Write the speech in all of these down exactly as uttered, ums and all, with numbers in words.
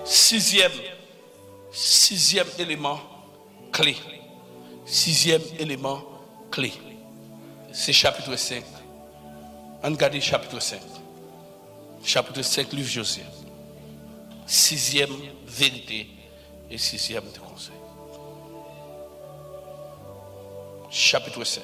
Sixième, sixième élément clé. Sixième élément clé. C'est chapitre cinq. On regarde chapitre cinq. Chapitre cinq, livre Josué. Sixième vérité et sixième de conseil. Chapitre cinq.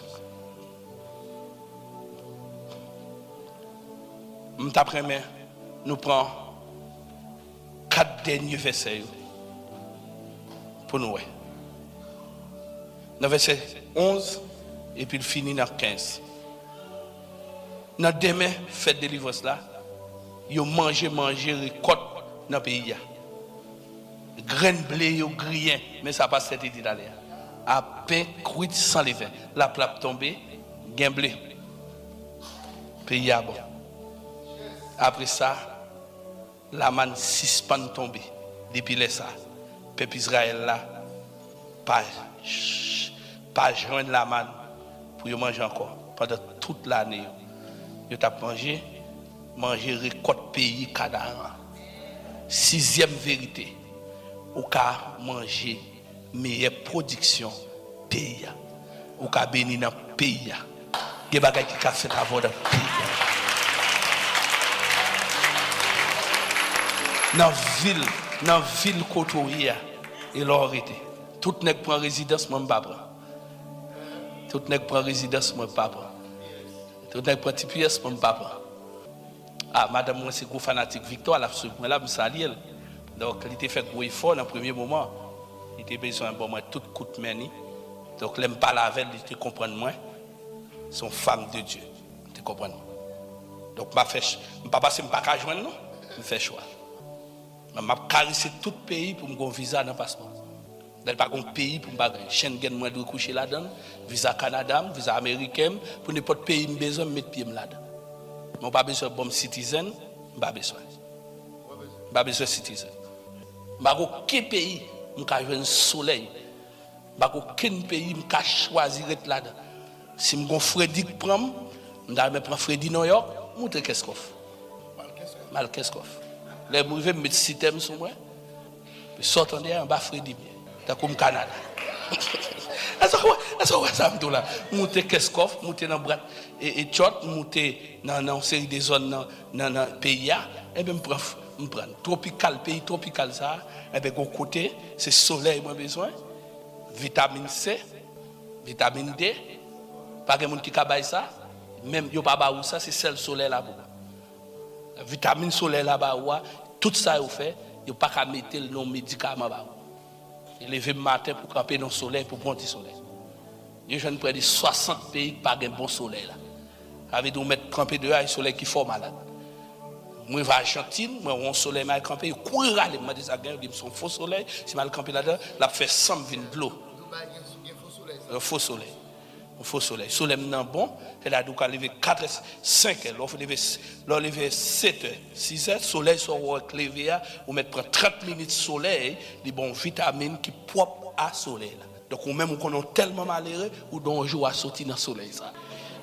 Après, nous prenons quatre derniers versets pour nous. Dans le verset onze et puis il finit dans quinze. Dans demain, fête de délivrance là, ils mangent, mangent, récolte dans le pays. Graines blé, ils grillent, mais ça passe cette idée d'aller. À pain cuit sans levain. La plaque tombée, gain blé. Pays à bon. Après ça, la manne suspend tombée. Depuis ça, peuple Israël là, pas, pas joindre la manne pour y manger encore. Pendant toute l'année, ils ont mangé, manger récolte pays cadavre. Sixième vérité, ou qu'à manger meilleure production pays. Ou qu'à bénir dans le pays. Il y a des choses qui ont fait avant dans le pays. Dans la ville, dans la ville côtoyée, il a arrêté. Tout le monde prend résidence, moi, je ne prends pas. Tout le monde prend résidence, moi, je ne prends pas. Tout le monde prend T P S, moi, je ne prends pas. Ah, madame, moi, c'est un fanatique Victoire, là, je là, je salue. Donc, il était fait gros effort dans le premier moment. Il était besoin de moi tout coup de main. Donc, je ne parle pas avec elle, il comprend moi. Son femme de Dieu. Tu comprends? Donc, je ne peux pas passer, je ne peux pas joindre, non? Je fais choix. Je vais caresser tout le pays pour me faire un visa dans le passeport. Je ne pas un pays pour me faire un Schengen, moi, de coucher là-dedans. Visa Canada, visa américain. Pour n'importe quel pays, je besoin de mettre pied là-dedans. Je n'ai pas besoin de bon citizen. Je n'ai pas besoin. Je n'ai pas besoin de citizen. Je n'ai pas aucun pays où je vais un soleil. Je n'ai pas aucun pays où je vais choisir là-dedans. Si je prends Freddy, je vais prendre Freddy New York, je vais qu'est-ce qu'on fait. Mal qu'est-ce qu'on fait. Les mauvais mettre système sur moi. Puis sortent en bas Freddy. T'as comme Canada. Est-ce que ça me dit là? Monter qu'est-ce qu'on fait, monter dans bras et tchot, monter dans une série de zones dans le pays. Et bien, je prends tropical, pays tropical ça. Et bien, au côté, c'est soleil, moi besoin. Vitamine C, vitamine D. Pas de monde qui a ça. Même yo pas ba ça, c'est celle soleil là-bas. La vitamine soleil là-bas, tout ça vous fait, yo pas qu'à mettre le nom médicament là. Et lever le matin pour camper dans le soleil pour prendre du soleil. Je viens de près de soixante pays qui pas de bon soleil là. Avec nous mettre camper dehors, le soleil qui fait malade. Moi je vais à Argentine, moi on soleil mal campé, courir aller, moi des agains, ils sont faux soleil, si mal campé là-dedans, la fait cent vingt de l'eau. Un faux soleil. Un faux soleil. Soleil non bon, elle a donc lever quatre cinq heures, l'on lever l'on lever sept heures, six heures, soleil soit lever ou mettre prendre trente minutes soleil, des bons vitamines qui propre à soleil là. Donc ou même on est tellement malheureux ou donc jour à sortir dans soleil ça.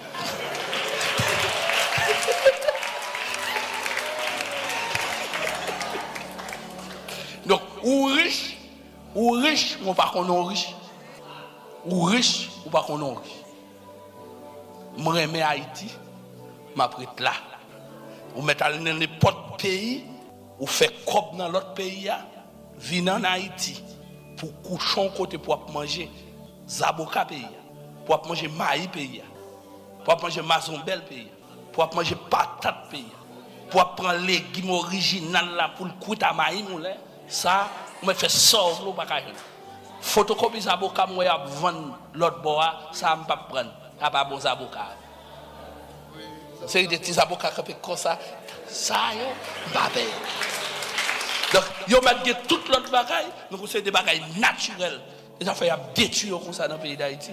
Donc ou riche ou riche, on pas qu'on est riche. Ou riche ou pas qu'on est riche. Moi j'aime Haïti, m'a prête là. Ou mettre dans n'importe pays, ou faire cop dans l'autre pays, venir en Haïti pour couchon côté pour manger zaboka pays, pour manger maïs pays, pour manger mazombel pays, pour manger patate pays, pour prendre légumes original là pour le couper à maïs moulin, ça on me fait sauver l'eau pas cacher. Photocopie zaboka moi y a vendre l'autre bois, ça me pas prendre. Ah pas bon zaboka. C'est des petits zaboka comme ça, ça yo babé. Donc yo mettre toute l'autre bagaille, mais c'est des bagailles naturelles. Les affaires y a détruire comme ça dans le pays d'Haïti.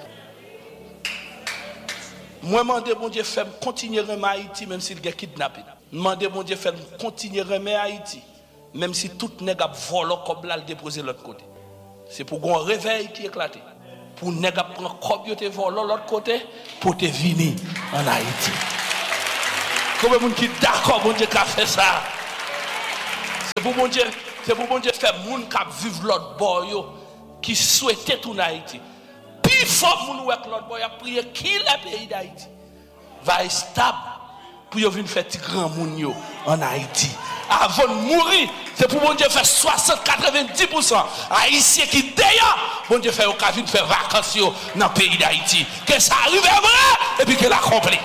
Moi demander bon Dieu faire continuer à Haïti même s'il est kidnappé. Demander bon Dieu faire continuer à Haïti même si tout nèg a volé comme là le déposer l'autre côté. C'est pour qu'on réveil qui éclate. Pour ne pas prendre comme yo te volé l'autre côté pour te venir en Haïti. Combien de monde qui d'accord bon Dieu qui a fait ça? C'est pour mon Dieu C'est pour bon Dieu faire moun qui vivent l'autre bord yo qui souhaitait tout en Haïti. Puis fort moun avec l'autre bord a prié qui le pays d'Haïti va être stable pour yo venir faire grand moun yo en Haïti. Avant de mourir, c'est pour bon Dieu faire soixante à quatre-vingt-dix pour cent haïtiens qui d'ailleurs bon Dieu fait occasion de faire vacances dans le pays d'Haïti. Que ça arrive vrai et puis que l'accomplit.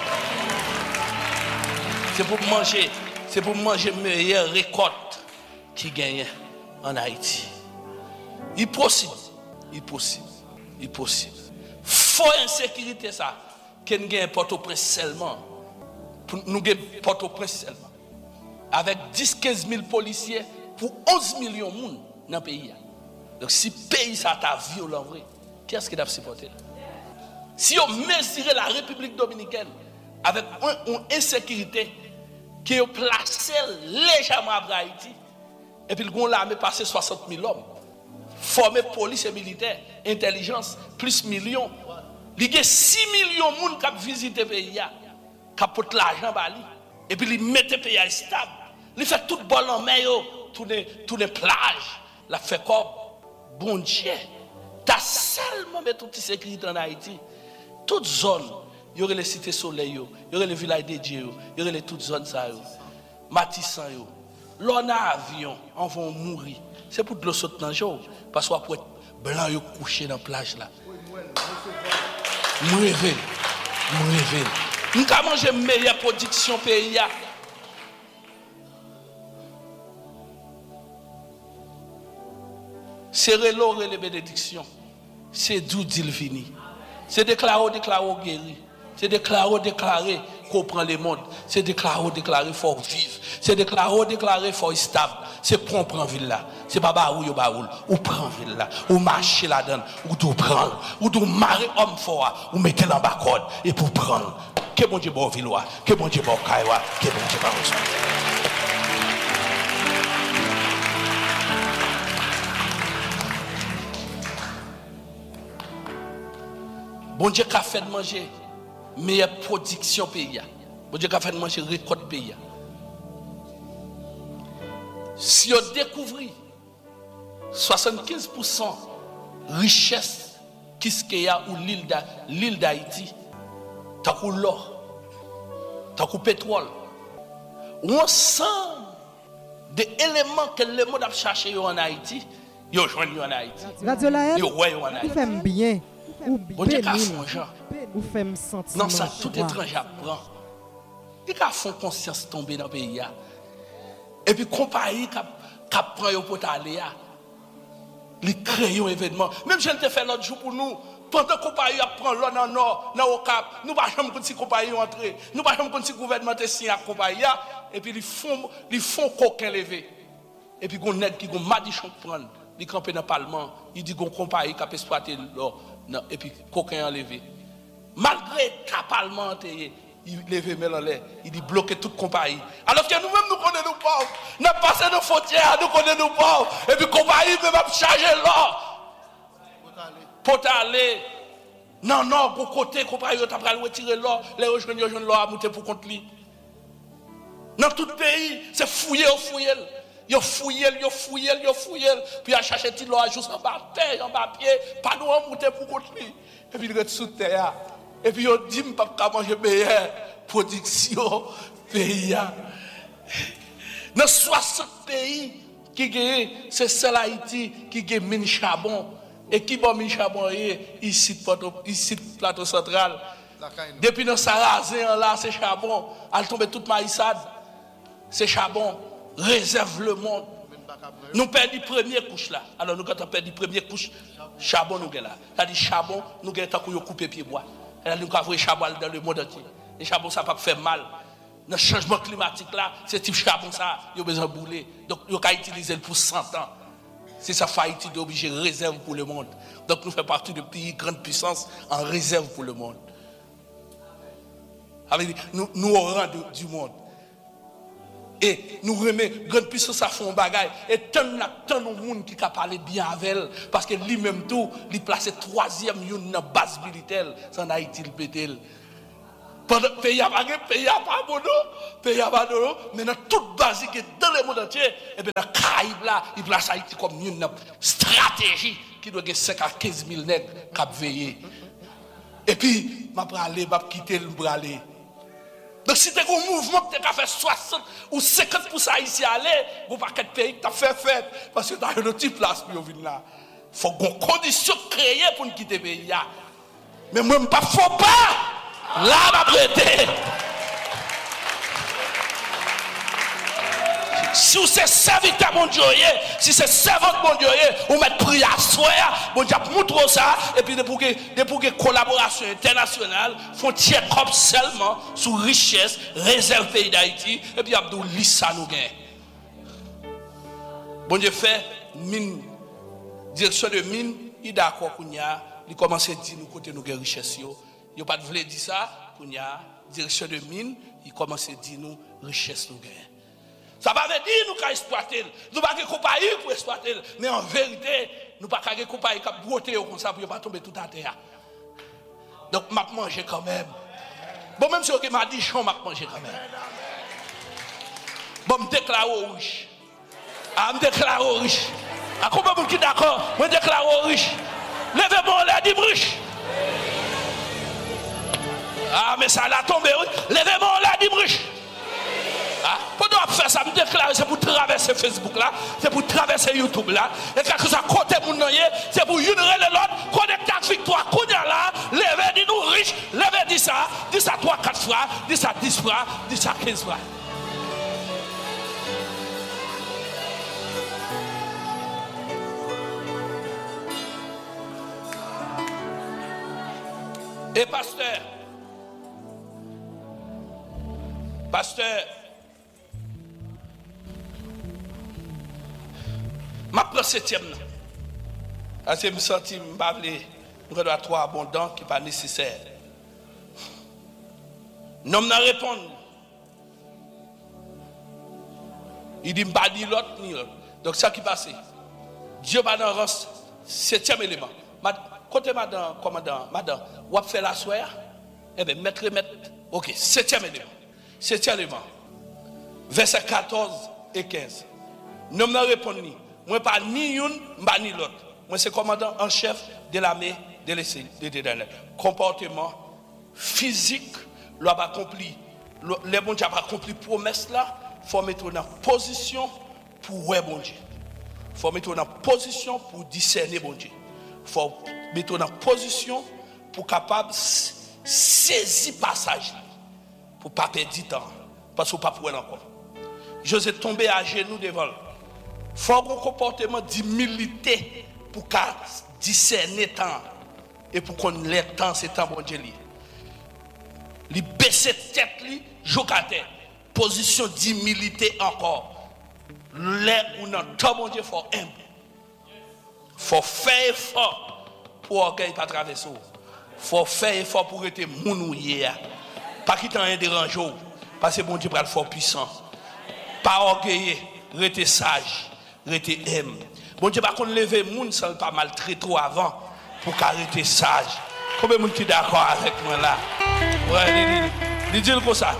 C'est pour manger, c'est pour manger meilleure récolte qui gagne en Haïti. Il possible, il possible, il possible. Faut insécurité ça, qu'on gagne Port-au-Prince seulement. Pour nous gagne Port-au-Prince seulement. Avec dix à quinze mille policiers pour onze millions de monde dans le pays. Donc si le pays ça t'a violent vrai, qui est-ce qui t'a supporté? Si on mesurait la République dominicaine avec une insécurité qui est placée légèrement à Haïti, et puis le l'armée passé soixante mille hommes, formé police et militaire, intelligence, plus millions. Il y a six millions de monde qui ont visité le pays, qui ont porté l'argent Bali, et puis ils mettent le pays stable. Ils font tout bol en main, toutes les plages, la fait comme bon Dieu. Tu as seulement mis toute sécurité en Haïti. Toute zone, il y aurait les cités soleil, il y aurait les villages de Dieu, il y aurait toutes zones ça. Matissan, l'on a avion, on va mourir. C'est pour de l'eau sauter dans le jour. Parce qu'on peut être blanc et couché dans la plage là. Moi rêve, moi rêve. Nous avons mangé meilleure production pays. C'est relorer les bénédictions. C'est d'où dit le fini. C'est déclarer, déclarer guéri. C'est déclarer, déclarer qu'on prend le monde. C'est déclarer, déclarer faut vivre. C'est déclarer, déclarer faut stable. C'est pour prendre ville là. C'est pas baoul ou baoul. Ou prend ville là. Ou marcher là-dedans. Ou tout prendre. Ou tout marrer homme fort. Ou mettez en bas code. Et pour prendre. Que bon Dieu bon villois. Que bon Dieu bon caillois. Que bon Dieu bon reçoit. Bon Dieu qui a fait de manger meilleure production pays. Bon Dieu qui a fait de manger récolte pays. Si on découvre soixante-quinze pour cent richesse qui y a ou l'île d'Haïti, tant que l'or, tant que pétrole, ou ensemble d'éléments que le monde a cherché en Haïti, ils ont joint en Haïti. Ils ont en Haïti. Ils bien. Bon Dieu a fait un genre. Ou fait me sentir. Non, ça tout étranger apprend. Il a fait conscience tomber dans le pays. Et puis, compagnie qui prend au pot aller, il crée un événement. Même si je te fait l'autre jour pour nous, pendant que compagnie prend l'eau dans le nord, dans le cap, nous ne pouvons pas comme si compagnie entrer. Nous ne pouvons pas comme si le gouvernement est signé à compagnie. Et puis, ils font, ils font coquin levé. Et puis, on aide qui ont madichon prendre. Ils campent dans le Parlement. Ils disent qu'on compagnie qui a exploité l'eau. Et puis, coquin enlevé. Malgré le Parlement, il lève mais l'air, il dit bloquer toute compagnie. Alors que nous-mêmes nous connaissons nos pauvres. Nous passons nos frontières, nous connaissons nos pauvres. Et puis compagnie peut même charger l'or. Pour aller. Non, non, pour côté, compagnie, tu as retirer l'or, les rejoindre l'or à monter pour contre lui. Dans tout le pays, c'est fouiller, fouiller. Yo fouillé, yo fouillé, yo fouillé, puis a cherché petit l'or juste en bas terre, en bas pied, pas nous monter pour contre lui. Et puis il reste sous terre. Et puis, on dit, je ne peux pas manger meilleure production pays. Dans soixante pays qui gagnent, c'est seul Haïti qui gagne mine charbon. Et qui bon mine charbon ici, ici, plateau central. Depuis dans Sarazin, là, c'est charbon. Elle tombe toute maïsade. C'est charbon. Réserve le monde. Nous perdons la première couche là. Alors, nous, quand on perd la première couche, charbon, nous avons là. C'est-à-dire, charbon, nous avons tant qu'on coupe pied bois. Elle a nous avons charbon dans le monde entier. Et charbon, ça pas faire mal. Dans le changement climatique là, ce type charbon ça, il a besoin de bouler. Donc, il a utiliser pour cent ans. C'est ça, Haïti d'obligé réserve pour le monde. Donc, nous faisons partie de pays grande puissance en réserve pour le monde. Avec nous, nous au rang de, du monde. Et nous remettons grande puissance à fond bagaille. Et tant de monde qui a parlé bien avec elle. Parce que lui-même tout, il place troisième dans la base militaire. C'est en Haïti, il pété. Pendant le pays n'a pas de pays n'a pas bon, pays n'a pas de l'eau, mais dans toute basique dans le monde entier, et bien dans les Caraïbes là, il place Haïti comme une stratégie qui doit avoir cinq à quinze mille nègres qui veillent. Et puis, je vais aller, je vais quitter le bras. Donc si tu as un mouvement qui a fait soixante ou cinquante pour cent ici aller, vous pas quel pays qui a fait fête parce que tu as une autre place pour venir là. Il faut qu'on condition créée pour nous quitter le pays. Mais moi, je ne faut pas là m'a prêté. Si vous êtes serviteur mon Dieu, si c'est servante mon Dieu, vous mettez prière à soi, bon Dieu montre ça, et puis pour que pour que collaboration internationale, font check-up seulement sur richesse, réserve pays d'Haïti, et puis Abdou lit ça nous gagne. Bon Dieu fait mine, direction de mine, il d'accord qu'on y a, il commence à dire nous côté nous gagne richesse yo, il pas de voulu dire ça, qu'on y a direction de mine, il commence à dire nous richesse nous gagne. Ça va veut dire nous qu'à exploiter. Nous pas que compagnie pour exploiter, mais en vérité, nous pas que compagnie qui broter comme ça pour pas tomber tout à terre. Donc m'a manger quand même. Bon même si on m'a dit je m'a manger quand même. Bon me déclare au riche. Ah me déclare au riche. À combien de monde qui d'accord? Me déclare au riche. Levez-moi là dit riche. Ah mais ça l'a tombé. Levez-moi là dit riche. Ah, pendant faire ça, me déclarer, c'est pour traverser Facebook là, c'est pour traverser YouTube là, et quelque chose à côté pour nous, c'est pour unir l'autre, connecter avec victoire, qu'on est là, lever, dis nous riche, lever, dis ça, dis ça trois, quatre fois, dis ça dix fois, dis ça quinze fois. Et pasteur, pasteur, ma prends septième. Parce que je me sens que je ne suis pas trop abondant, qui n'est pas nécessaire. Non, je ne réponds. Il dit, je ne pas ni l'autre ni l'autre. Donc, ça qui passe. Dieu va dans le septième élément. Côté madame, commandant, madame, vous avez fait la soirée? Eh bien, maître, maître. Ok, septième élément. Septième élément. Verset quatorze et quinze. Non, je ne réponds ni. Moi, pas ni une, ni l'autre. Moi, c'est commandant en chef de l'armée de l'Éternel. Comportement physique, l'on a accompli, les bons dieux ont accompli promesse là, il faut mettre en position pour ouais bon Dieu. Il faut mettre en position pour discerner bon Dieu. Il faut mettre en position pour capable saisir passage pour ne pas perdre du temps. Parce qu'on ne peut pas pouvoir encore. José tombé à genoux devant. Il faut un comportement d'humilité pour discerner le temps. Et pour qu'on ait le temps, c'est temps bon Dieu. Il baisse tête, il joue à terre. Position d'humilité encore. Là où dans le temps bon Dieu, il faut humble. Il faut faire effort pour orgueil pas traverser. Il faut faire effort pour être mounouillé. Pas quitter un dérangeant. Parce que bon Dieu est fort puissant. Pas orgueilleux, rester sage. Rester aime. Bon Dieu, pas qu'on lève les gens sans pas maltraiter trop avant pour qu'arrêter sage. Combien de gens qui sont d'accord avec moi là? Ouais, il dit comme ça.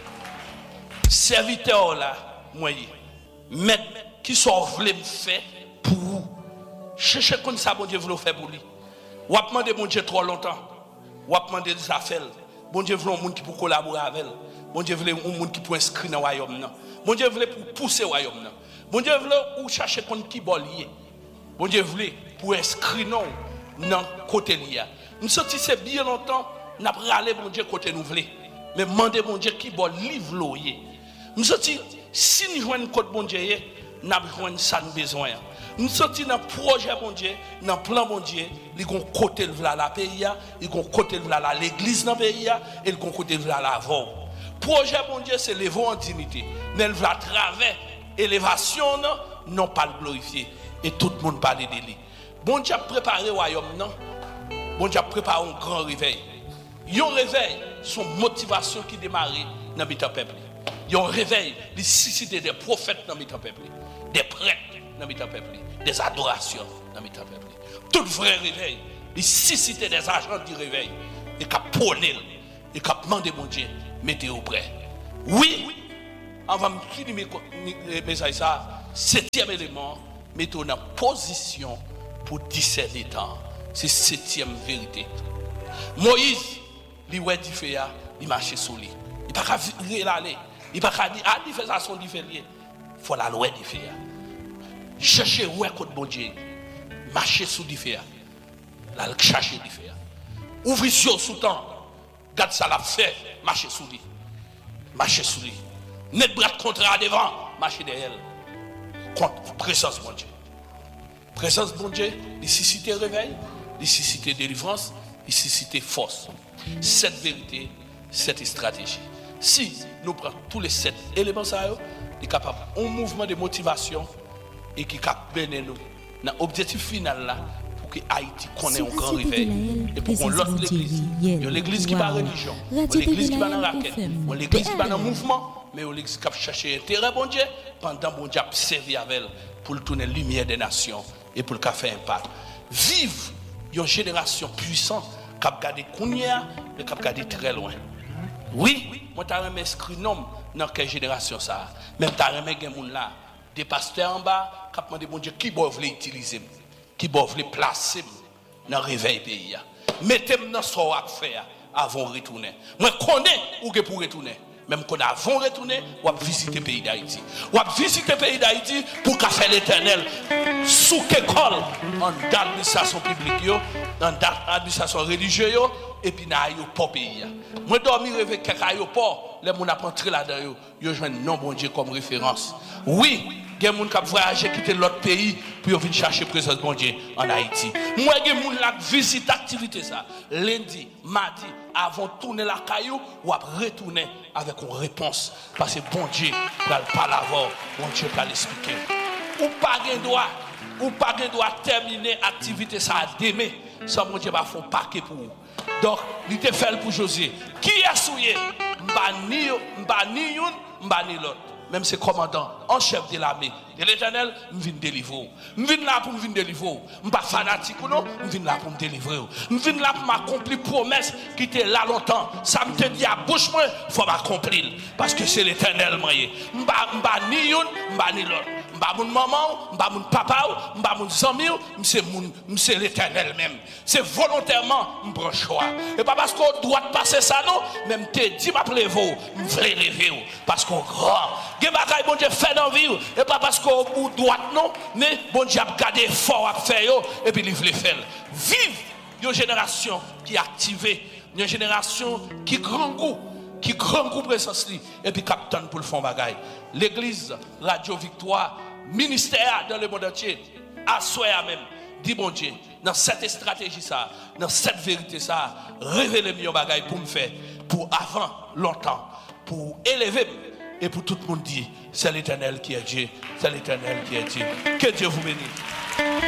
Serviteur là, moi, mais qui sont voulu me faire pour vous. Cherchez comme ça, bon Dieu, vous le faire pour lui. Ou a demandé bon Dieu trop longtemps. Ou a demandé des affaires. Bon Dieu veut un monde qui peut collaborer avec elle. Bon Dieu veut un monde qui peut inscrire dans le royaume. Bon Dieu veut pour pousser le royaume. Bon Dieu veut ou chercher contre qui lié. Bon Dieu veut pour inscrire non dans côté lié. Nous sorti c'est bien longtemps n'a pas aller bon Dieu côté nous voulons. Mais demander bon Dieu qui bon livre loyer. Nous sorti si nous joignons côté bon Dieu n'a besoin ça nous besoin. Nous sorti dans projet bon Dieu, dans plan bon Dieu, ils vont côté la la pays, ils vont côté la l'église dans pays et ils vont côté la la voix. Projet bon Dieu c'est lever en dignité. Mais elle va travers élévation non pas le glorifier et tout le monde parle de lui. Bon Dieu a préparé le royaume non. Bon Dieu a préparé un grand réveil. Un réveil son motivation qui démarre dans le peuple. Un réveil il suscite des prophètes dans le peuple, des prêtres dans le peuple, des adorations dans le peuple. Tout vrai réveil il suscite des agents du réveil et qui prônent et qu'a demandé mon Dieu, mettez-vous prêt. Oui, on va me finir mes messages ça. Septième élément, mettez-vous en position pour discerner le temps. C'est septième vérité. Moïse, il ouais dit fait il marche sur lui. Il pas qu'à aller. Il pas qu'à dire ah il fait ça son différent. Faut la loi dit fait. Chercher ouais côté bon Dieu. Marcher sous lui fait. La chercher lui fait. Ouvrir sur sous temps. Garde ça la fait, marcher sous lui. Marcher sous lui. Net bras contrat devant, marcher derrière. Contre présence bon Dieu. Présence bon Dieu, nécessité réveil, nécessité délivrance, nécessité force. Cette vérité, cette stratégie. Si nous prenons tous les sept éléments, ça est capable un mouvement de motivation et qui est capable de nous dans l'objectif final là pour que Haïti connaisse un grand réveil et pour qu'on l'autre l'église. Il y a l'église qui va religion, il y a l'église qui va dans la raquette, il y a l'église qui va dans le mouvement, mais il y a l'église qui va chercher intérêt bon Dieu pendant bon Dieu a servi avec elle pour le tourner lumière des nations et pour le faire impact. Vive une génération puissante qui a gardé Kounia et qui a gardé très loin. Oui, moi t'as remis inscrit nom dans quelle génération ça. Même t'as remis des gens là, des pasteurs en bas, qui ont demandé mon Dieu qui doivent l'utiliser, qui doivent les placer dans le réveil pays. Mettez-moi dans ce qu'on va faire avant de retourner. Moi je connais où que pour retourner. Même qu'on a avant de retourner, on va visiter le pays d'Haïti. On va visiter le pays d'Haïti pour qu'à faire l'éternel sous l'école en d'administration publique, en d'administration religieuse, et puis dans l'aéroport pays. Moi, dormir avec quelques aéroports, les gens qui entré là-dedans, ils ont un non bon Dieu comme référence. Oui, il y a des gens qui ont voyagé, quitter l'autre pays, pour venir chercher la présence de bon Dieu en Haïti. Moi, il y a des gens qui visitent l'activité, ça. Lundi, mardi, avant de tourner la caillou, ou après retourner avec une réponse. Parce que bon Dieu, il ne pas l'avoir, bon Dieu peut l'expliquer. Ou pas de droit, ou pas de droit terminer l'activité, ça a démé. Ça, mon Dieu, va faire un paquet pour vous. Donc, il te fait pour Josué. Qui est souillé? Mba ni une, mba ni l'autre. Même ses commandants, en chef de l'armée de l'Éternel, je viens délivrer. Je viens là pour me délivrer. Je ne suis pas fanatique, non, je viens là pour me délivrer. Je viens là pour m'accomplir promesse qui était là longtemps. Ça me dit à bouche, il faut m'accomplir. Parce que c'est l'Éternel. Je ne suis ni une, mba ni l'autre. Je ne suis pas mon maman, je ne suis pas mon papa, je ne suis pas mon ami, c'est l'Éternel même. C'est volontairement mon choix. Et pas parce qu'on doit passer ça, non, même te dit, ma plaît vous, je veux rêver. Parce qu'on grand. Gen bagay bon Dieu fait dans vie et pas parce qu'on bout droite non mais bon Dieu a gardé fort à faire yo et puis il veut faire. Vive une génération qui est activée, une génération qui grand goût, qui grand goût présence et puis capitaine pour le fond bagay. L'église Radio Victoire, ministère dans le monde entier, assoya même dit bon Dieu dans cette stratégie ça, dans cette vérité ça, révélez-moi bagay pour me faire pour avant longtemps pour élever. Et pour tout le monde dire, c'est l'Éternel qui est Dieu, c'est l'Éternel qui est Dieu. Que Dieu vous bénisse.